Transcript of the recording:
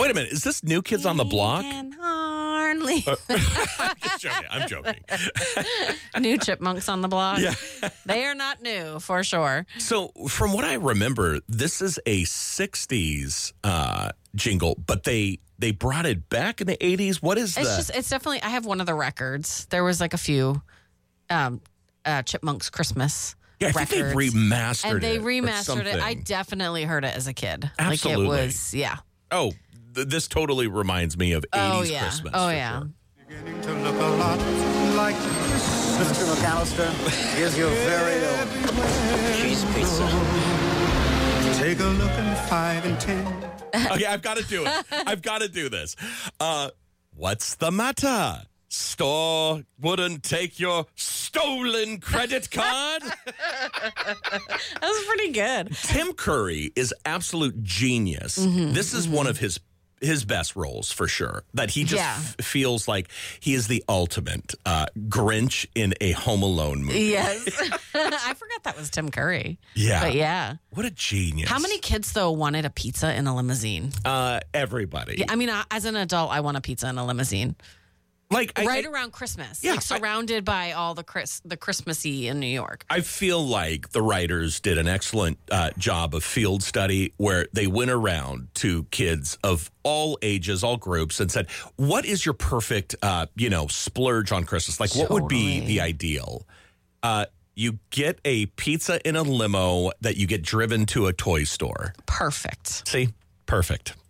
Wait a minute. Is this New Kids on the Block? Hardly. I'm joking. New Chipmunks on the Block. Yeah. They are not new, for sure. So from what I remember, this is a 60s jingle, but they brought it back in the 80s. What is It's definitely, I have one of the records. There was like a few Chipmunks Christmas Yeah, I records. think they remastered it. And they or remastered it. I something. definitely heard it as a kid. Absolutely. Like it was, yeah. Oh, this totally reminds me of 80s yeah. Christmas. Oh, for yeah. sure. Beginning to look a lot like Mr. McAllister, here's your very own cheese pizza. Take a look at 5 and 10. Okay, I've got to do it. I've got to do this. What's the matter? Store wouldn't take your stolen credit card? That was pretty good. Tim Curry is absolute genius. This is one of his best roles for sure. That he just feels like he is the ultimate Grinch in a Home Alone movie. Yes. I forgot that was Tim Curry. Yeah. But yeah. What a genius. How many kids, though, wanted a pizza in a limousine? Everybody. Yeah, I mean, as an adult, I want a pizza in a limousine. Like Right around Christmas. Yeah, like surrounded by all the Christmassy in New York. I feel like the writers did an excellent job of field study where they went around to kids of all ages, all groups, and said, what is your perfect, splurge on Christmas? Like, what would be Totally. the ideal? You get a pizza in a limo that you get driven to a toy store. Perfect. See? Perfect.